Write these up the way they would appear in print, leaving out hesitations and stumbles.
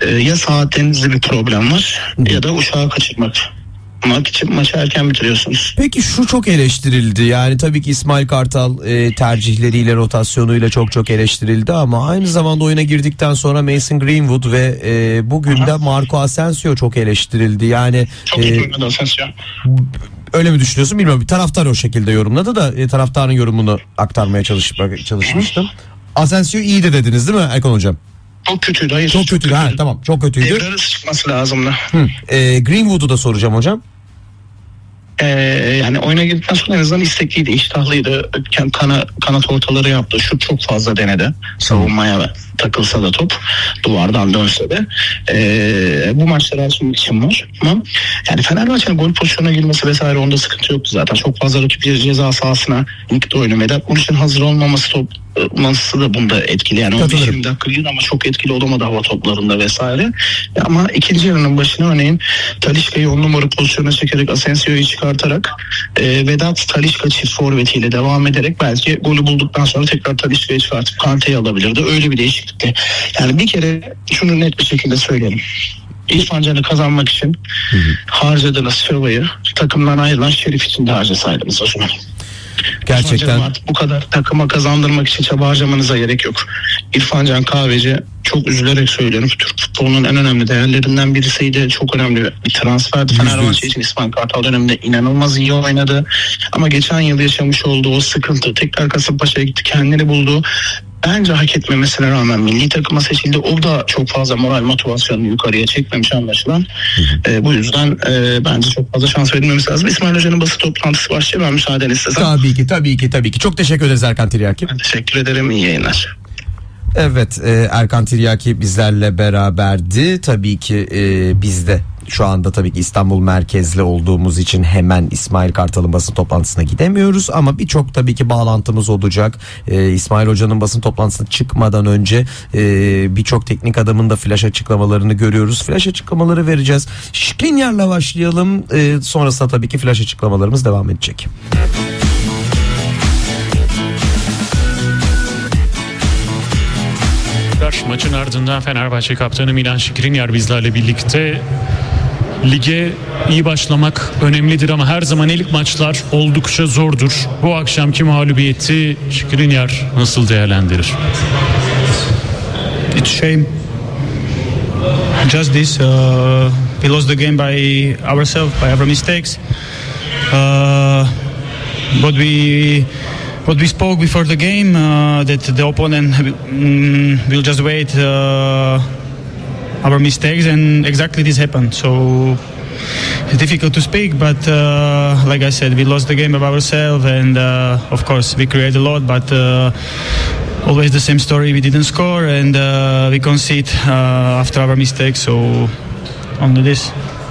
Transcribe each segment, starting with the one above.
Ya saatlerinizde bir problem var ya da uçağı kaçırmak için maçı erken bitiriyorsunuz. Peki şu çok eleştirildi. Yani tabii ki İsmail Kartal tercihleriyle, rotasyonuyla çok eleştirildi ama aynı zamanda oyuna girdikten sonra Mason Greenwood ve bugün de Marco Asensio çok eleştirildi. Yani çok iyi oynadı Asensio. Öyle mi düşünüyorsun bilmiyorum. Bir taraftar o şekilde yorumladı da taraftarın yorumunu aktarmaya çalışmıştım. Asensio iyiydi dediniz değil mi Erkan hocam? Çok kötüydü. Hayır. Çok kötüydü. Ha, tamam. Çok kötüydü. Devre arası çıkması lazımdı. Greenwood'u da soracağım hocam. Yani oyuna girdikten sonra en azından istekliydi, iştahlıydı. Kanat ortaları yaptı. Şut çok fazla denedi. Savunmaya takılsa da top duvardan dönse de bu maçlar aslında için var. Ama yani Fenerbahçe'nin gol pozisyonuna girmesi vesaire onda sıkıntı yoktu zaten. Çok fazla rakip ceza sahasına ilk de oynamadı. Bunun için hazır olmaması da bunda etkili. Yani 15-20 dakika girdi ama çok etkili olamadı hava toplarında vesaire. Ama ikinci yarının başına örneğin Talisca'yı 10 numara pozisyona çekerek Asensio'yu çıkartarak Vedat Talisca çift forvetiyle devam ederek belki golü bulduktan sonra tekrar Talisca'yı çıkartıp Kante'yi alabilirdi. Öyle bir değişiklikti. Yani bir kere şunu net bir şekilde söyleyelim. İrfan Can'ı kazanmak için harcadığınız çabayı takımdan ayrılan Şerif için de harcasaydınız o zaman. Gerçekten bu kadar takıma kazandırmak için çaba harcamanıza gerek yok. İrfan Can Kahveci, çok üzülerek söylüyorum, Türk futbolunun en önemli değerlerinden birisiydi. Çok önemli bir transferdi. Fenerbahçe için İsmail Kartal döneminde inanılmaz iyi oynadı. Ama geçen yıl yaşamış olduğu o sıkıntı, tekrar Kasımpaşa'ya gitti, kendini buldu. Bence hak etmemesine rağmen milli takıma seçildi. O da çok fazla moral motivasyonunu yukarıya çekmemiş anlaşılan. Bu yüzden bence çok fazla şans verilmemesi lazım. İsmail Hoca'nın basın toplantısı başlıyor. Ben müsaadeni istesem. Tabii ki. Çok teşekkür ederiz Erkan Tiryaki. Ben teşekkür ederim. İyi yayınlar. Evet, Erkan Tiryaki bizlerle beraberdi. Tabii ki biz de şu anda tabii ki İstanbul merkezli olduğumuz için hemen İsmail Kartal'ın basın toplantısına gidemiyoruz ama birçok tabii ki bağlantımız olacak. İsmail Hoca'nın basın toplantısına çıkmadan önce birçok teknik adamın da flash açıklamalarını görüyoruz. Flash açıklamaları vereceğiz. Skriniar'la başlayalım. Sonrasında tabii ki flash açıklamalarımız devam edecek. Maçın ardından Fenerbahçe kaptanı Milan Skriniar bizlerle birlikte. Lige iyi başlamak önemlidir ama her zaman ilk maçlar oldukça zordur. Bu akşamki mağlubiyeti Skriniar nasıl değerlendirir? It's shame. Just this. We lost the game by ourselves, by our mistakes. What we spoke before the game, that the opponent will just wait our mistakes, and exactly this happened. So it's difficult to speak, but like I said, we lost the game by ourselves, and of course we created a lot, but always the same story. We didn't score, and we concede after our mistakes. So only this.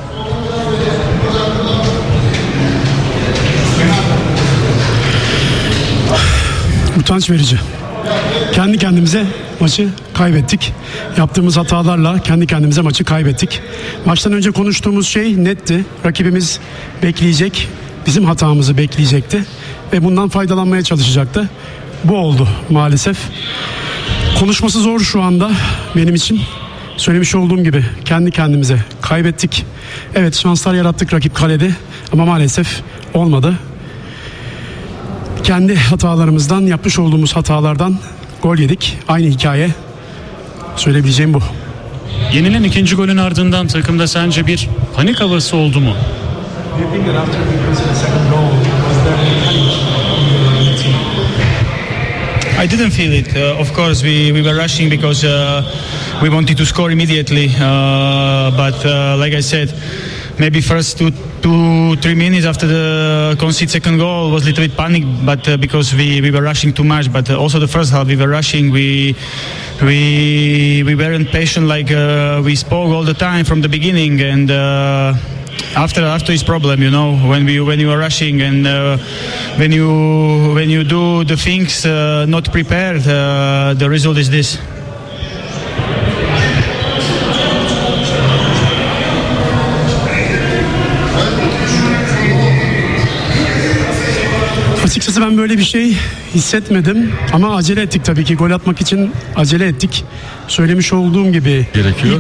Utanç verici. Kendi kendimize maçı kaybettik. Yaptığımız hatalarla kendi kendimize maçı kaybettik. Maçtan önce konuştuğumuz şey netti. Rakibimiz bekleyecek, bizim hatamızı bekleyecekti ve bundan faydalanmaya çalışacaktı. Bu oldu maalesef. Konuşması zor şu anda benim için. Söylemiş olduğum gibi kendi kendimize kaybettik. Evet, şanslar yarattık rakip kalede ama maalesef olmadı. Kendi hatalarımızdan, yapmış olduğumuz hatalardan gol yedik. Aynı hikaye. Söyleyebileceğim bu. Yenilen ikinci golün ardından takımda sence bir panik havası oldu mu? I didn't feel it. Of course, we were rushing because we wanted to score immediately. But like I said, maybe first 2-3 minutes after the concede second goal was a little bit panic, but because we were rushing too much. But also the first half we were rushing. We weren't patient like we spoke all the time from the beginning, and after his problem, you know, when you are rushing and when you do the things not prepared, the result is this. Açıkçası ben böyle bir şey hissetmedim ama acele ettik tabii ki. Gol atmak için acele ettik. Söylemiş olduğum gibi gerekiyor.